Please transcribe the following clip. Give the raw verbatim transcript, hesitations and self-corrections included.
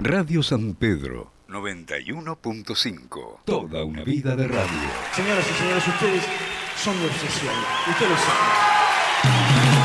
Radio San Pedro noventa y uno punto cinco. Toda una vida de radio. Señoras y señores, ustedes son mi obsesión. Ustedes lo saben.